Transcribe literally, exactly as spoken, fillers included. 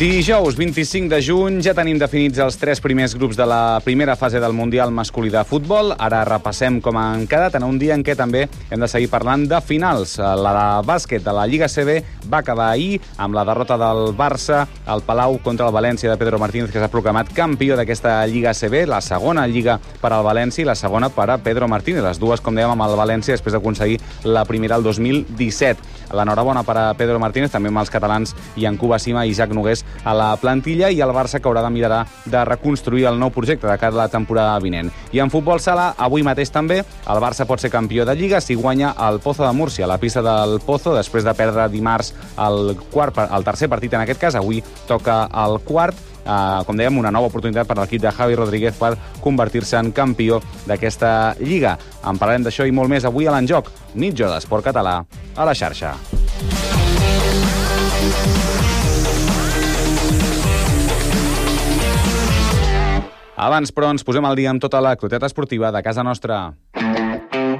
Dijous vint-i-cinc de juny ja tenim definits els tres primers grups de la primera fase del Mundial masculí de futbol. Ara repassem com han quedat en un dia en què també hem de seguir parlant de finals. La de bàsquet de la Lliga C B va acabar ahir amb la derrota del Barça al Palau contra el València de Pedro Martínez, que s'ha proclamat campió d'aquesta Lliga C B, la segona Lliga per al València i la segona per a Pedro Martínez. Les dues, com dèiem, amb el València després d'aconseguir la primera el dos mil disset. L'enhorabona per a Pedro Martínez, també amb els catalans Yankuba Sima i Isaac Nogués a la plantilla, i el Barça que haurà de mirar de reconstruir el nou projecte de cara a la temporada vinent. I en futbol sala, avui mateix també, el Barça pot ser campió de Lliga si guanya el Pozo de Múrcia, la pista del Pozo, després de perdre dimarts el, quart, el tercer partit en aquest cas. Avui toca el quart. Uh, com dèiem, una nova oportunitat per a l'equip de Javi Rodríguez per convertir-se en campió d'aquesta Lliga. En parlarem d'això i molt més avui a l'Enjoc, mitja d'esport català a la xarxa. Abans, però, ens posem al dia amb tota l'actualitat esportiva de casa nostra.